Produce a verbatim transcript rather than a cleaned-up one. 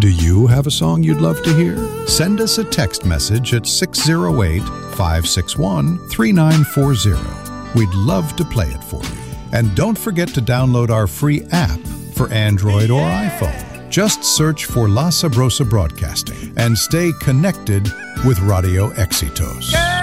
Do you have a song you'd love to hear? Send us a text message at six zero eight, five six one, three nine four zero. We'd love to play it for you. And don't forget to download our free app for Android or iPhone. Just search for La Sabrosa Broadcasting and stay connected with Radio Éxitos.